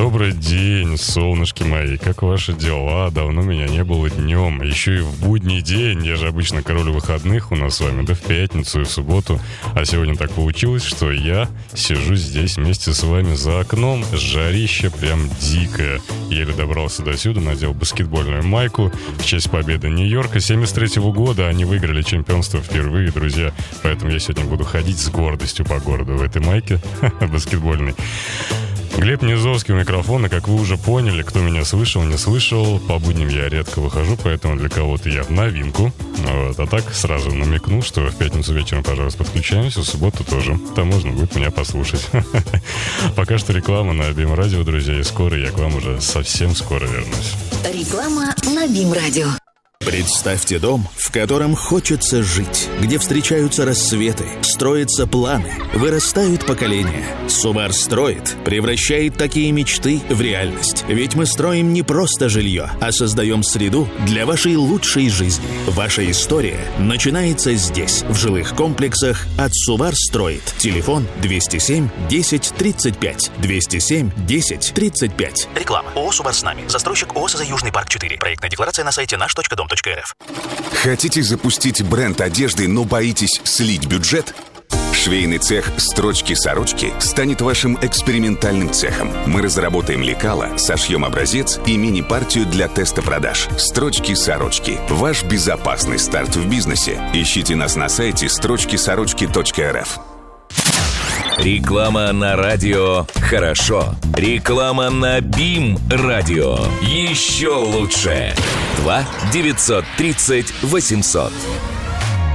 Добрый день, солнышки мои. Как ваши дела? Давно меня не было днем. Еще и в будний день. Я же обычно король выходных у нас с вами, да, в пятницу и в субботу. А сегодня так получилось, что я сижу здесь вместе с вами за окном. Жарище прям дикое. Еле добрался до сюда, надел баскетбольную майку в честь победы Нью-Йорка 73-го года. Они выиграли чемпионство впервые, друзья. Поэтому я сегодня буду ходить с гордостью по городу в этой майке баскетбольной. Глеб Низовский у микрофона, как вы уже поняли, кто меня слышал, не слышал, по будням я редко выхожу, поэтому для кого-то я в новинку. Вот. А так сразу намекну, что в пятницу вечером, пожалуйста, подключаемся, в субботу тоже. Там можно будет меня послушать. Пока что реклама на BIM радио, друзья, и скоро я к вам уже совсем скоро вернусь. Реклама на BIM радио. Представьте дом, в котором хочется жить, где встречаются рассветы, строятся планы, вырастают поколения. Сумар строит, превращает такие мечты в реальность. Ведь мы строим не просто жилье, а создаем среду для вашей лучшей жизни. Ваша история начинается здесь, в жилых комплексах от Сумар строит. Телефон 207 10 35. 207 10 35. Реклама. ООО «Сумар с нами». Застройщик ООО «СЗ Южный парк 4». Проектная декларация на сайте наш.дом.рф. Хотите запустить бренд одежды, но боитесь слить бюджет? Швейный цех «Строчки-сорочки» станет вашим экспериментальным цехом. Мы разработаем лекало, сошьем образец и мини-партию для теста продаж. «Строчки-сорочки» – ваш безопасный старт в бизнесе. Ищите нас на сайте строчкисорочки.рф. Реклама на радио «Хорошо». Реклама на BIM радио. Еще лучше. 2 930 800.